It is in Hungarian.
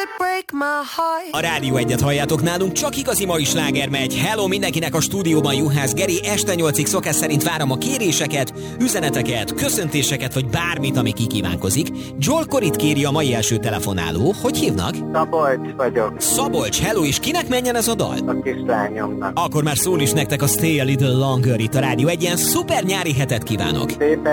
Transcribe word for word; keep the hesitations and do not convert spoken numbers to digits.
A Rádió Egyet halljátok, nálunk csak igazi mai sláger megy. Hello mindenkinek a stúdióban, Juhász Geri. Este nyolcig szokás szerint várom a kéréseket, üzeneteket, köszöntéseket, vagy bármit, ami kikívánkozik. Joel Coryt kéri a mai első telefonáló. Hogy hívnak? Szabolcs vagyok. Szabolcs, hello, és kinek menjen ez a dal? A kislányomnak. Akkor már szól is nektek a Stay a Little Longer itt a Rádió Egyen. Szuper nyári hetet kívánok! Szép